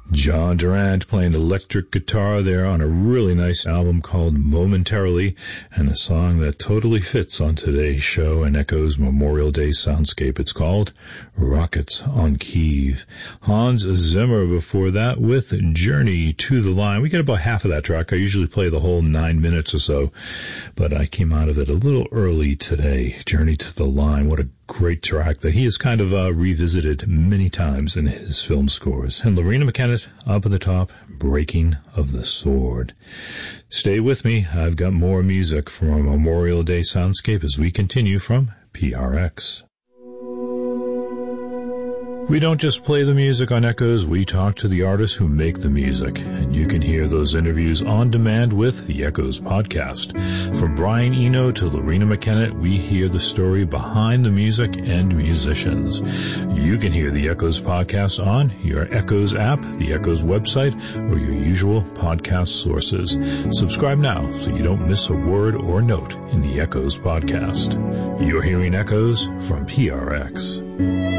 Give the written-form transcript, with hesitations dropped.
John Durant playing electric guitar there on a really nice album called Momentarily, and a song that totally fits on today's show and echoes Memorial Day soundscape. It's called Rockets on Kiev. Hans Zimmer before that with Journey to the Line. We get about half of that track. I usually play the whole 9 minutes or so, but I came out of it a little early today. Journey to the Line. What a great track that he has kind of revisited many times in his film scores. And Loreena McKennitt up at the top, Breaking of the Sword. Stay with me. I've got more music from our Memorial Day soundscape as we continue from PRX. We don't just play the music on Echoes, we talk to the artists who make the music, and you can hear those interviews on demand with the Echoes podcast. From Brian Eno to Loreena McKennitt, we hear the story behind the music and musicians. You can hear the Echoes podcast on your Echoes app, the Echoes website, or your usual podcast sources. Subscribe now so you don't miss a word or note in the Echoes podcast. You're hearing Echoes from PRX.